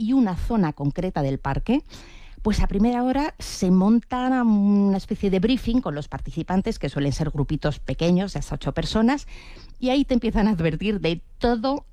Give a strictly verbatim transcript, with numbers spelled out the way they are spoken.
y una zona concreta del parque, pues a primera hora se monta una especie de briefing con los participantes, que suelen ser grupitos pequeños, de hasta ocho personas, y ahí te empiezan a advertir de todo